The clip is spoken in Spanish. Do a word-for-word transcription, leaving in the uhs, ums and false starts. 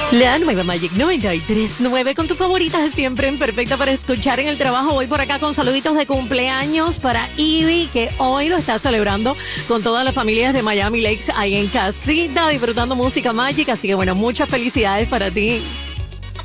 La nueva Magic noventa y tres punto nueve con tus favoritas siempre en perfecta para escuchar en el trabajo. Voy por acá con saluditos de cumpleaños para Ivy, que hoy lo está celebrando con todas las familias de Miami Lakes ahí en casita, disfrutando música Magic. Así que bueno, muchas felicidades para ti.